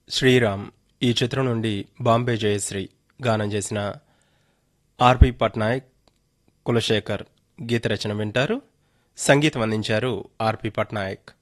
శ్రీరామ్ ఈ చిత్రం నుండి బాంబే జయశ్రీ గానం చేసిన ఆర్పి పట్నాయక్, కులశేఖర్ గీత రచన వింటారు. సంగీతం అందించారు ఆర్పి పట్నాయక్.